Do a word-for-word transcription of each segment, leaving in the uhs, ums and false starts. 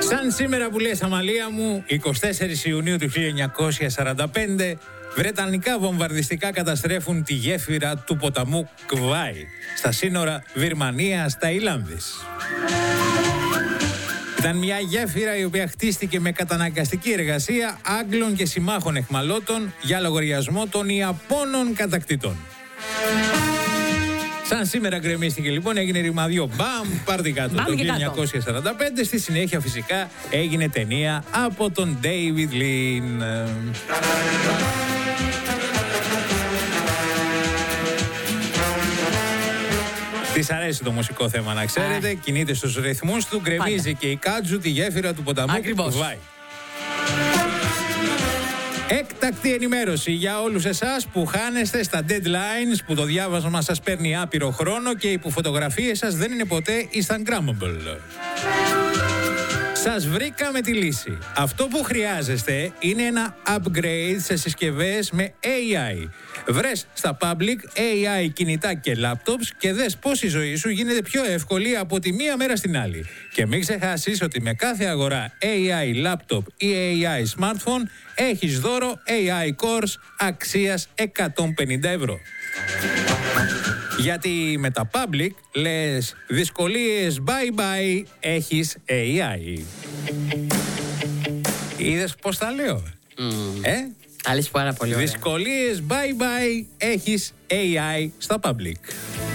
Σαν σήμερα που λες, Αμαλία μου, εικοστή τέταρτη Ιουνίου του χίλια εννιακόσια σαράντα πέντε, βρετανικά βομβαρδιστικά καταστρέφουν τη γέφυρα του ποταμού Κβάι στα σύνορα Βυρμανίας-Ταϊλάνδης. Ήταν μια γέφυρα η οποία χτίστηκε με καταναγκαστική εργασία Άγγλων και συμμάχων εχμαλώτων για λογαριασμό των Ιαπώνων κατακτητών. Σαν σήμερα γκρεμίστηκε λοιπόν, έγινε ρημαδιό. Μπαμ, πάρτι κάτω. Το χίλια εννιακόσια σαράντα πέντε, στη συνέχεια φυσικά έγινε ταινία από τον David Lean. Της αρέσει το μουσικό θέμα, να ξέρετε. Ah. Κινείται στους ρυθμούς του, γκρεμίζει και η Κάτζου τη γέφυρα του ποταμού Κβάι. Έκτακτη ενημέρωση για όλους εσάς που χάνεστε στα deadlines, που το διάβασμα σας παίρνει άπειρο χρόνο και που φωτογραφίες σας δεν είναι ποτέ Instagrammable. Σας βρήκαμε τη λύση. Αυτό που χρειάζεστε είναι ένα upgrade σε συσκευές με έι άι. Βρες στα public έι άι κινητά και laptops και δες πώς η ζωή σου γίνεται πιο εύκολη από τη μία μέρα στην άλλη. Και μην ξεχάσεις ότι με κάθε αγορά έι άι laptop ή έι άι smartphone έχεις δώρο έι άι Course αξίας εκατόν πενήντα ευρώ. Γιατί με τα public λες δυσκολίες bye bye, έχεις έι άι. Είδες πώς τα λέω? Mm. Ε? Τα λες πάρα πολύ ωραία. Δυσκολίες bye bye, έχεις έι άι στα public.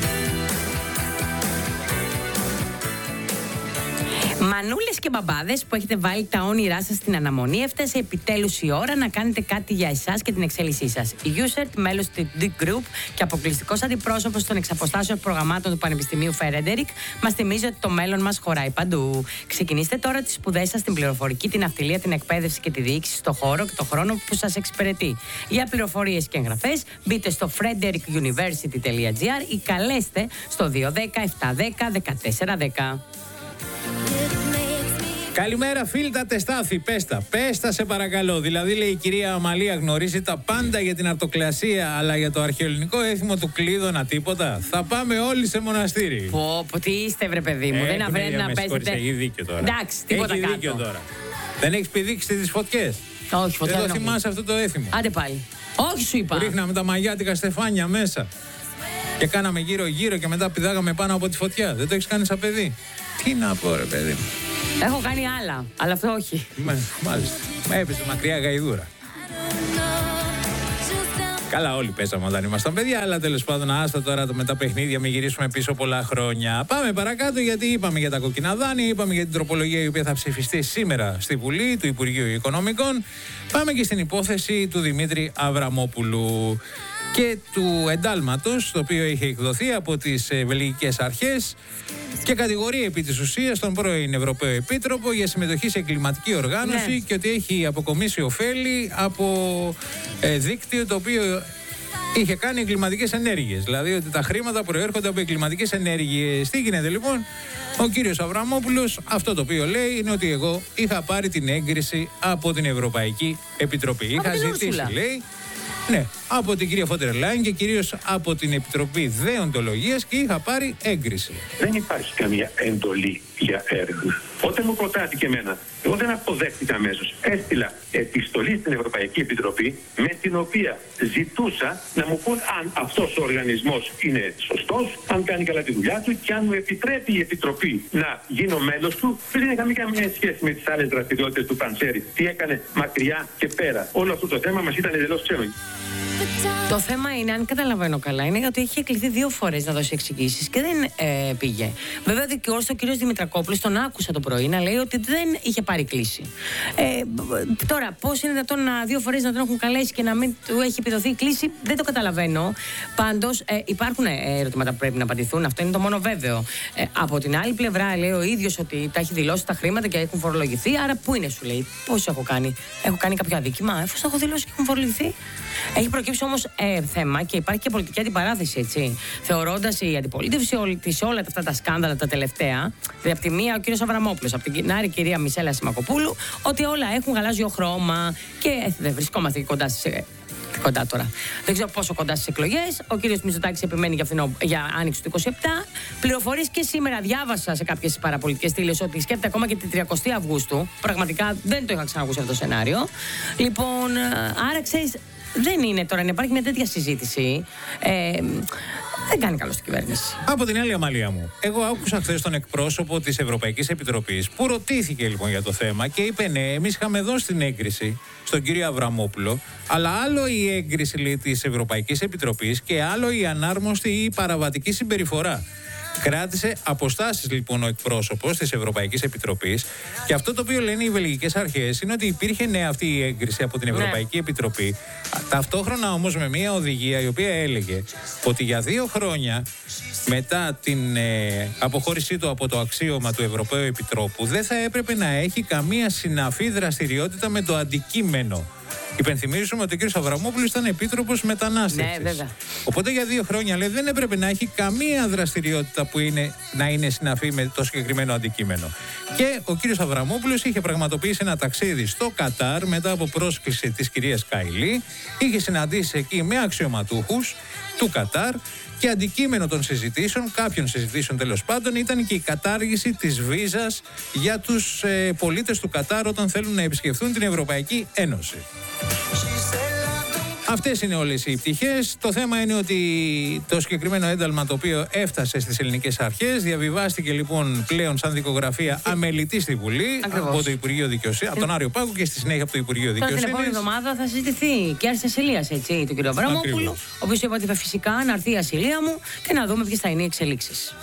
Μανούλες και μπαμπάδες που έχετε βάλει τα όνειρά σας στην αναμονή, έφτασε επιτέλους η ώρα να κάνετε κάτι για εσάς και την εξέλιξή σας. Η Ucert, μέλος του Dick Group και αποκλειστικός αντιπρόσωπος των εξαποστάσεων προγραμμάτων του Πανεπιστημίου Φέρεντερικ, μας θυμίζει ότι το μέλλον μας χωράει παντού. Ξεκινήστε τώρα τις σπουδές σας στην πληροφορική, την αυτιλία, την εκπαίδευση και τη διοίκηση στο χώρο και το χρόνο που σας εξυπηρετεί. Για πληροφορίες και εγγραφές, μπείτε στο frederick university τελεία gr ή καλέστε στο δύο δέκα επτά δέκα δεκατέσσερα δέκα. Καλημέρα φίλτα τεστάθη, πέστα, πέστα σε παρακαλώ. Δηλαδή λέει η κυρία Αμαλία γνωρίζει τα πάντα για την αρτοκλασία, αλλά για το αρχαιοελληνικό έθιμο του Κλείδωνα τίποτα. Θα πάμε όλοι σε μοναστήρι. Πω, πω, τι είστε βρε παιδί μου, ε, δεν αβρένει να παίζετε. Έχει δίκιο τώρα. Εντάξει, τίποτα έχει κάτω. Δίκιο τώρα. Δεν έχεις πηδήξει τις φωτιές? Όχι, φωτιά δεν το θυμάσαι αυτό το έθιμο? Άντε πάλι. Όχι σου είπα. Που ρίχναμε τα μαγιάτικα στεφάνια μέσα και κάναμε γύρω γύρω και μετά πηδάγαμε πάνω από τη φωτιά. Δεν το έχεις κάνει σαν παιδί? Τι να πω ρε παιδί μου. Έχω κάνει άλλα, αλλά αυτό όχι. Μα, μάλιστα. Μα έπεσε μακριά γαϊδούρα. Καλά, όλοι πέσαμε όταν ήμασταν παιδιά, αλλά τέλος πάντων, άστα τώρα με τα παιχνίδια, μην γυρίσουμε πίσω πολλά χρόνια. Πάμε παρακάτω, γιατί είπαμε για τα κόκκινα δάνεια, είπαμε για την τροπολογία η οποία θα ψηφιστεί σήμερα στη Βουλή του Υπουργείου Οικονομικών. Πάμε και στην υπόθεση του Δημήτρη Αβραμόπουλου και του εντάλματος, το οποίο είχε εκδοθεί από τις βελγικές αρχές και κατηγορεί επί της ουσίας τον πρώην Ευρωπαίο Επίτροπο για συμμετοχή σε εγκληματική οργάνωση, ναι, και ότι έχει αποκομίσει ωφέλη από ε, δίκτυο το οποίο είχε κάνει εγκληματικές ενέργειες. Δηλαδή ότι τα χρήματα προέρχονται από εγκληματικές ενέργειες. Τι γίνεται λοιπόν? Ο κύριος Αβραμόπουλος αυτό το οποίο λέει είναι ότι εγώ είχα πάρει την έγκριση από την Ευρωπαϊκή Επιτροπή. Από είχα ζητήσει, λέει, ναι, από την κυρία Φόντερ Λάιεν και κυρίως από την Επιτροπή Δεοντολογίας και είχα πάρει έγκριση. Δεν υπάρχει καμία εντολή για έρευνα. Όταν μου προτάθηκε εμένα, εγώ δεν αποδέχτηκα αμέσως. Έστειλα επιστολή στην Ευρωπαϊκή Επιτροπή με την οποία ζητούσα να μου πούν αν αυτός ο οργανισμός είναι σωστός, αν κάνει καλά τη δουλειά του και αν μου επιτρέπει η Επιτροπή να γίνω μέλος του. Δεν είχαμε καμία σχέση με τις άλλες δραστηριότητες του Παντσέρη. Τι έκανε μακριά και πέρα. Όλο αυτό το θέμα μας ήταν εντελώς ξένο. Το θέμα είναι, αν καταλαβαίνω καλά, είναι ότι είχε κληθεί δύο φορές να δώσει εξηγήσεις και δεν ε, πήγε. Βέβαια, δικαιώστε ο κύριος Δημητρακόπουλος, τον άκουσα το πρωί να λέει ότι δεν είχε πάρει κλήση. Ε, τώρα, πώς είναι δυνατόν να δύο φορές να τον έχουν καλέσει και να μην του έχει επιδοθεί η κλήση, δεν το καταλαβαίνω. Πάντως, ε, υπάρχουν ερωτήματα που πρέπει να απαντηθούν, αυτό είναι το μόνο βέβαιο. Ε, από την άλλη πλευρά, λέει ο ίδιος ότι τα έχει δηλώσει τα χρήματα και έχουν φορολογηθεί. Άρα, πού είναι, σου λέει, πώς έχω κάνει? Έχω κάνει κάποιο αδίκημα, εφόσον έχω δηλώσει και έχουν φορολογηθεί? Έχει προκύψει όμως ε, θέμα και υπάρχει και πολιτική αντιπαράθεση, έτσι. Θεωρώντας η αντιπολίτευση όλη, σε όλα αυτά τα σκάνδαλα τα τελευταία, δηλαδή από τη μία ο κύριος Αβραμόπουλος, από την άλλη η κυρία Μισέλα Σιμακοπούλου, ότι όλα έχουν γαλάζιο χρώμα και ε, δεν βρισκόμαστε και κοντά στις κοντά τώρα. Δεν ξέρω πόσο κοντά στις εκλογές. Ο κύριος Μητσοτάκης επιμένει για, φθινό, για άνοιξη του είκοσι επτά. Πληροφορίες και σήμερα διάβασα σε κάποιες παραπολιτικές στήλες ότι σκέφτεται ακόμα και την τριαντάτη Αυγούστου. Πραγματικά δεν το είχα ξανακούσει αυτό το σενάριο. Λοιπόν, άρα ξέρεις, δεν είναι τώρα να υπάρχει μια τέτοια συζήτηση. Ε, δεν κάνει καλό στην κυβέρνηση. Από την άλλη, Αμαλία μου, εγώ άκουσα χθες τον εκπρόσωπο της Ευρωπαϊκής Επιτροπής που ρωτήθηκε λοιπόν για το θέμα και είπε ναι, εμείς είχαμε δώσει την έγκριση στον κύριο Αβραμόπουλο, αλλά άλλο η έγκριση λέει, της Ευρωπαϊκής Επιτροπής και άλλο η ανάρμοστη ή παραβατική συμπεριφορά. Κράτησε αποστάσεις λοιπόν ο εκπρόσωπος της Ευρωπαϊκής Επιτροπής και αυτό το οποίο λένε οι βελγικές αρχές είναι ότι υπήρχε ναι αυτή η έγκριση από την Ευρωπαϊκή ναι. Επιτροπή, ταυτόχρονα όμως με μια οδηγία η οποία έλεγε ότι για δύο χρόνια μετά την ε, αποχώρησή του από το αξίωμα του Ευρωπαίου Επιτρόπου δεν θα έπρεπε να έχει καμία συναφή δραστηριότητα με το αντικείμενο. Υπενθυμίζουμε ότι ο κ. Αβραμόπουλος ήταν επίτροπος μετανάστευσης. Ναι, βέβαια. Οπότε για δύο χρόνια λέει, δεν έπρεπε να έχει καμία δραστηριότητα που είναι, να είναι συναφή με το συγκεκριμένο αντικείμενο. Και ο κ. Αβραμόπουλος είχε πραγματοποιήσει ένα ταξίδι στο Κατάρ μετά από πρόσκληση της κυρίας Καηλή. Είχε συναντήσει εκεί με αξιωματούχους του Κατάρ. Και αντικείμενο των συζητήσεων, κάποιων συζητήσεων τέλος πάντων, ήταν και η κατάργηση της βίζας για τους ε, πολίτες του Κατάρ όταν θέλουν να επισκεφθούν την Ευρωπαϊκή Ένωση. Αυτές είναι όλες οι πτυχές. Το θέμα είναι ότι το συγκεκριμένο ένταλμα το οποίο έφτασε στις ελληνικές αρχές διαβιβάστηκε λοιπόν πλέον σαν δικογραφία αμελητή στη Βουλή. Ακριβώς. Από το Υπουργείο Δικαιοσύνης, από τον Άριο Πάγο και στη συνέχεια από το Υπουργείο Δικαιοσύνης. Την επόμενη εβδομάδα θα συζητηθεί και άρση ασυλίας, έτσι, του κ. Αβραμόπουλου, ο οποίος είπε ότι φυσικά να έρθει η ασυλία μου και να δούμε ποιες θα είναι οι εξελίξεις.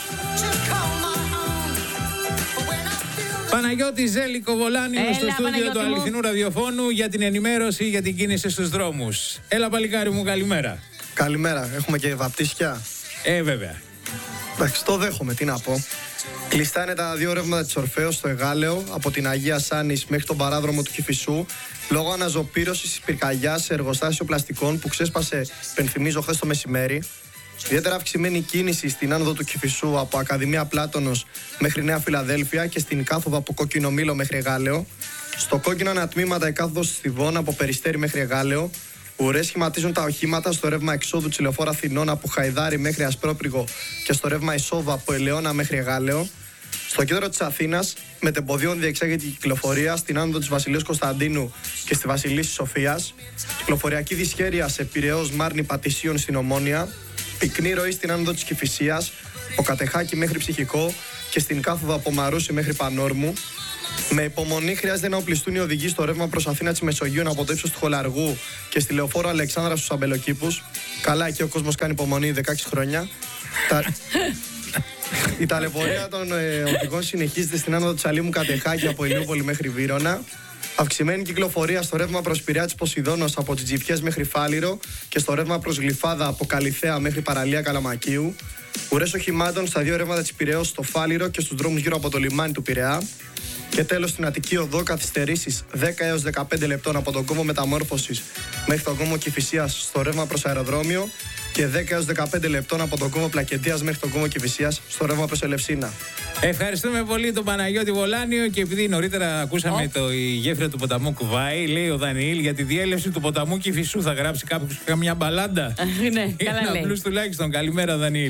Παναγιώτη Ζέλικο Βολάνιο στο στούντιο του αληθινού ραδιοφώνου για την ενημέρωση για την κίνηση στους δρόμους. Έλα παλικάρι μου, καλημέρα. Καλημέρα, έχουμε και βαπτίσια. Ε, βέβαια. Εντάξει, το δέχομαι, τι να πω. Κλειστά είναι τα δύο ρεύματα της Ορφέως στο Εγάλεο, από την Αγία Σάνης μέχρι τον παράδρομο του Κηφισού, λόγω αναζωπήρωσης της πυρκαγιάς σε εργοστάσιο πλαστικών που ξέσπασε, πενθυμίζω, χθες το μεσημέρι. Ιδιαίτερα αυξημένη κίνηση στην άνοδο του Κηφισού από Ακαδημία Πλάτωνος μέχρι Νέα Φιλαδέλφια και στην κάθοδο από Κόκκινο Μήλο μέχρι Εγάλεο. Στο κόκκινο ανατμήματα η κάθοδος Στιβών από Περιστέρι μέχρι Εγάλεο. Ουρές σχηματίζουν τα οχήματα στο ρεύμα εξόδου της Λεωφόρου Αθηνών από Χαϊδάρι μέχρι Ασπρόπριγο και στο ρεύμα εισόδου από Ελαιώνα μέχρι Εγάλεο. Στο κέντρο της Αθήνας, μετεμποδίων διεξάγεται η κυκλοφορία στην άνοδο της Βασιλείου Κωνσταντίνου και στη Βασιλίσσης Σοφίας. Κυκλοφοριακή δυσχέρεια σε Πειραιώς Μάρνη Πατησίων στην Ομόνια. Πυκνή ροή στην άνοδο της Κηφισίας, από Κατεχάκη μέχρι Ψυχικό και στην κάθοδο από Μαρούσι μέχρι Πανόρμου. Με υπομονή χρειάζεται να οπλιστούν οι οδηγοί στο ρεύμα προς Αθήνα της Μεσογείου από το ύψος του Χολαργού και στη Λεωφόρο Αλεξάνδρα στους Αμπελοκήπους. Καλά, εκεί ο κόσμος κάνει υπομονή δεκαέξι χρόνια. Τα... Η ταλαιπωρία των ε, οδηγών συνεχίζεται στην άνοδο της Αλήμου Κατεχάκη από Ηλιούπολη μέχρι Βύρωνα. Αυξημένη κυκλοφορία στο ρεύμα προς Πειραιά της Ποσειδώνος από τις Τζιφιές μέχρι Φάληρο και στο ρεύμα προς Γλυφάδα από Καλιθέα μέχρι Παραλία Καλαμακίου. Ουρές οχημάτων στα δύο ρεύματα της Πειραιώς στο Φάληρο και στους δρόμους γύρω από το λιμάνι του Πειραιά. Και τέλος στην Αττική Οδό καθυστερήσεις δέκα έως δεκαπέντε λεπτών από τον κόμβο Μεταμόρφωσης μέχρι τον κόμβο Κηφισίας στο ρεύμα προς αεροδρόμιο και δέκα έως δεκαπέντε λεπτών από τον κόμβο Πλακεντίας μέχρι τον κόμβο Κηφισίας στο ρεύμα προς Ελευσίνα. Ευχαριστούμε πολύ τον Παναγιώτη Βολάνιο και επειδή νωρίτερα ακούσαμε oh. το η γέφυρα του ποταμού κουβάει, λέει ο Δανιήλ για τη διέλευση του ποταμού Κηφισού θα γράψει κάποιος καμιά μπαλάντα. Ναι, καλά λέει. Απλούς τουλάχιστον. Καλημέρα Δανιήλ.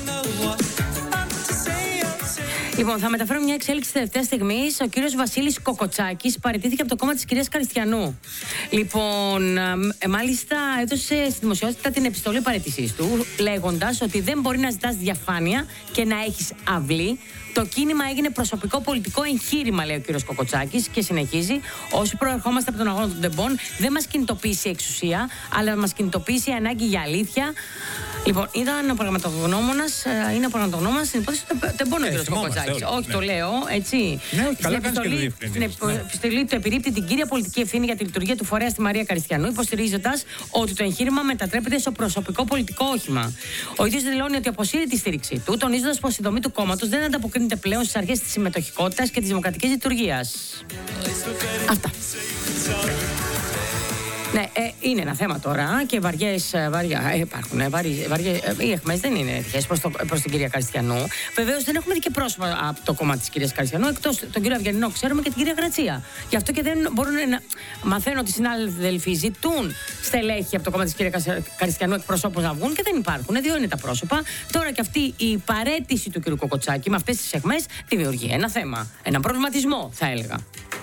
Λοιπόν, θα μεταφέρω μια εξέλιξη τελευταία στιγμή. Ο κύριος Βασίλης Κοκοτσάκης παραιτήθηκε από το κόμμα της κυρίας Καριστιανού. Λοιπόν, ε, μάλιστα έδωσε στη δημοσιότητα την επιστολή παραιτησής του, λέγοντας ότι δεν μπορεί να ζητάς διαφάνεια και να έχεις αυλή. Το κίνημα έγινε προσωπικό πολιτικό εγχείρημα, λέει ο κύριος Κοκοτσάκης, και συνεχίζει. Όσοι προερχόμαστε από τον αγώνα των τεμπών, δεν μας κινητοποίησε η εξουσία, αλλά μας κινητοποίησε η ανάγκη για αλήθεια. Λοιπόν, ήταν ο πραγματογνώμονας, είναι ο πραγματογνώμονας στην υπόθεση των τεμπών ο κύριος Κοκοτσάκης. Όχι, ναι. Το λέω, έτσι. Ναι, όχι, καλά κάνεις και το διευκρινίζεις. Στην επιστολή του επιρρύπτει την κύρια πολιτική ευθύνη για τη λειτουργία του φορέα στη Μαρία Καριστιανού, υποστηρίζοντας ότι το εγχείρημα μετατρέπεται σε προσωπικό πολιτικό όχημα. Ο ίδιος δηλώνει ότι αποσύρει τη στήριξη του, τονίζοντας πως η δομή του κόμματος δεν ανταποκρίνεται πλέον στις αρχές της συμμετοχικότητας και της δημοκρατικής λειτουργίας. Αυτά. Ναι, ε, είναι ένα θέμα τώρα και βαριές, βαριά, ε, υπάρχουν. Ε, βαρύ, βαριές, ε, οι αιχμές δεν είναι έτυχες προς, προς την κυρία Καριστιανού. Βεβαίως δεν έχουμε δει και πρόσωπα από το κόμμα της κυρίας Καριστιανού, εκτός τον κύριο Αυγενινό, ξέρουμε, και την κυρία Γρατσία. Γι' αυτό και δεν μπορούν να. Μαθαίνω ότι οι συνάδελφοι ζητούν στελέχη από το κόμμα της κυρίας Καριστιανού εκπροσώπους να βγουν και δεν υπάρχουν. Δύο είναι τα πρόσωπα. Τώρα και αυτή η παραίτηση του κυρίου Κοκοτσάκη με αυτές τις αιχμές δημιουργεί ένα θέμα. Ένα προβληματισμό, θα έλεγα.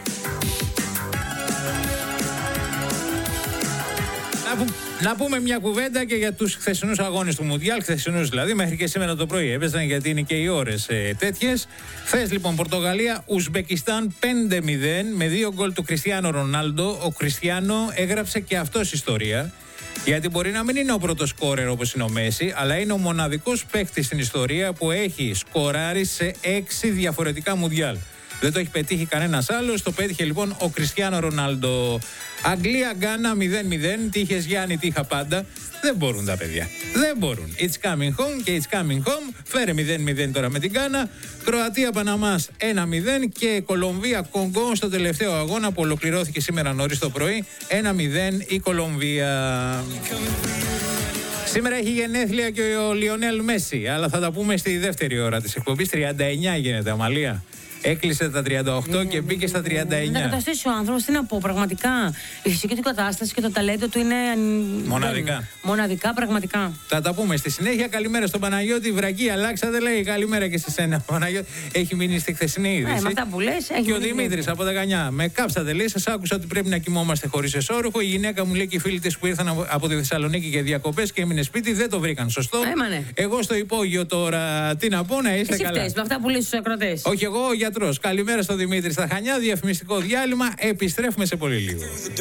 Να, που, να πούμε μια κουβέντα και για τους χθεσινούς αγώνες του Μουντιάλ. Χθεσινούς δηλαδή, μέχρι και σήμερα το πρωί έπαιζαν, γιατί είναι και οι ώρες ε, τέτοιες. Χθες λοιπόν Πορτογαλία, Ουσμπεκιστάν πέντε μηδέν με δύο γκολ του Κριστιάνο Ρονάλντο. Ο Κριστιάνο έγραψε και αυτός ιστορία. Γιατί μπορεί να μην είναι ο πρώτος σκόρερ όπως είναι ο Μέση, αλλά είναι ο μοναδικός παίκτης στην ιστορία που έχει σκοράρει σε έξι διαφορετικά Μουντιάλ. Δεν το έχει πετύχει κανένας άλλος, το πέτυχε λοιπόν ο Κριστιάνο Ρονάλντο. Αγγλία-Γκάνα μηδέν μηδέν, τι είχες Γιάννη, τι είχα πάντα. Δεν μπορούν τα παιδιά. Δεν μπορούν. It's coming home και it's coming home. Φέρε μηδέν μηδέν τώρα με την Γκάνα. Κροατία-Παναμάς ένα μηδέν και Κολομβία-Κονγκό στο τελευταίο αγώνα που ολοκληρώθηκε σήμερα νωρίς το πρωί. ένα μηδέν η Κολομβία. Σήμερα έχει γενέθλια και ο Λιονέλ Μέση, αλλά θα τα πούμε στη δεύτερη ώρα της εκπομπής. τριάντα εννιά γίνεται, Αμαλία. Έκλεισε τα τριάντα οκτώ και μπήκε στα τριάντα εννιά. Να καταστήσει ο άνθρωπος, τι να πω, πραγματικά. Η φυσική του κατάσταση και το ταλέντο του είναι. Μοναδικά. Δεν, μοναδικά, πραγματικά. Θα τα πούμε στη συνέχεια. Καλημέρα στον Παναγιώτη. Βρακή, αλλάξατε, λέει. Καλημέρα και σε σένα, Παναγιώτη. Έχει μείνει στη χθεσινή είδηση. Ναι, με αυτά που λες, έχει και ο Δημήτρης από Δεκανιά. Με κάψατε, λέει. Σας άκουσα ότι πρέπει να κοιμόμαστε χωρίς εσώρουχο. Η γυναίκα μου λέει και οι φίλοι της που ήρθαν από τη Θεσσαλονίκη για διακοπές και έμεινε σπίτι δεν το βρήκαν σωστό. Έμανε. Εγώ στο υπόγειο τώρα τι να πω, να είστε Εσύ καλά. Φταίς, με αυτά που λες στους ακροτές. Όχι, εγώ ο γιατρός. Καλημέρα στον Δημήτρη στα Χανιά. Διαφημιστικό διάλειμμα. Επιστρέφουμε σε πολύ λίγο.